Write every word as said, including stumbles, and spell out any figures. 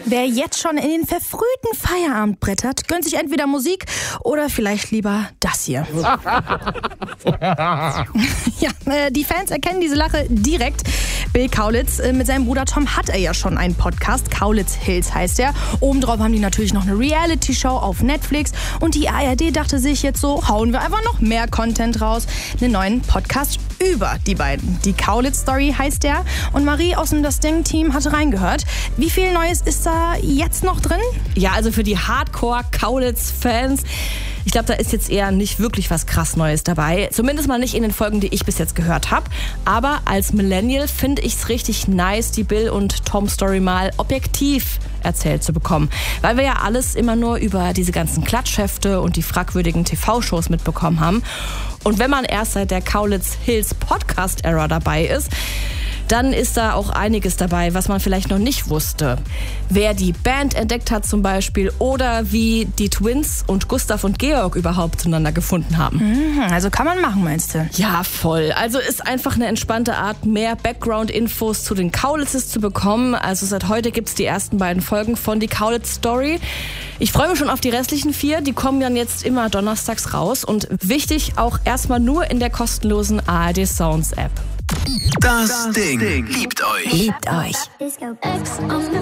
Wer jetzt schon in den verfrühten Feierabend brettert, gönnt sich entweder Musik oder vielleicht lieber das hier. Ja, äh, die Fans erkennen diese Lache direkt. Bill Kaulitz, äh, mit seinem Bruder Tom hat er ja schon einen Podcast. Kaulitz Hills heißt er. Obendrauf haben die natürlich noch eine Reality-Show auf Netflix. Und die A R D dachte sich jetzt so, hauen wir einfach noch mehr Content raus. Einen neuen Podcast über die beiden. Die Kaulitz-Story heißt der. Und Marie aus dem Das Ding-Team hatte reingehört. Wie viel Neues ist da jetzt noch drin? Ja, also für die Hardcore-Kaulitz-Fans, ich glaube, da ist jetzt eher nicht wirklich was krass Neues dabei. Zumindest mal nicht in den Folgen, die ich bis jetzt gehört habe. Aber als Millennial finde ich es richtig nice, die Bill und Tom Story mal objektiv erzählt zu bekommen. Weil wir ja alles immer nur über diese ganzen Klatschhefte und die fragwürdigen T V-Shows mitbekommen haben. Und wenn man erst seit der Kaulitz Hills Podcast-Era dabei ist, dann ist da auch einiges dabei, was man vielleicht noch nicht wusste. Wer die Band entdeckt hat zum Beispiel oder wie die Twins und Gustav und Georg überhaupt zueinander gefunden haben. Mhm, also kann man machen, meinst du? Ja, voll. Also ist einfach eine entspannte Art, mehr Background-Infos zu den Kaulitzes zu bekommen. Also seit heute gibt's die ersten beiden Folgen von Die Kaulitz Story. Ich freue mich schon auf die restlichen vier. Die kommen dann jetzt immer donnerstags raus. Und wichtig, auch erstmal nur in der kostenlosen A R D Sounds App. Das Ding liebt euch. Liebt euch.